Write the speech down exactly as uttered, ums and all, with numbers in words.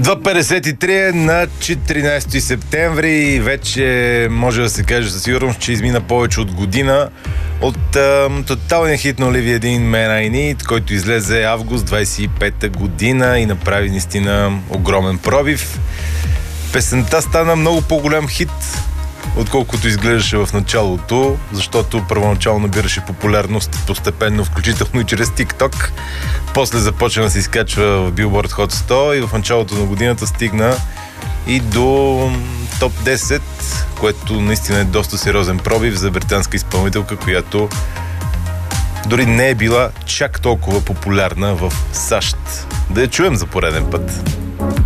две петдесет и три на четиринайсети септември и вече може да се каже със сигурност, че измина повече от година от а, тоталния хит на Olivia Dean Man I Need, който излезе август двайсет и пета година и направи наистина огромен пробив. Песента стана много по-голям хит, отколкото изглеждаше в началото, защото първоначално набираше популярност постепенно, включително и чрез TikTok. После започна да се изкачва в Billboard Hot сто и в началото на годината стигна и до топ десет, което наистина е доста сериозен пробив за британска изпълнителка, която дори не е била чак толкова популярна в САЩ. Да я чуем за пореден път.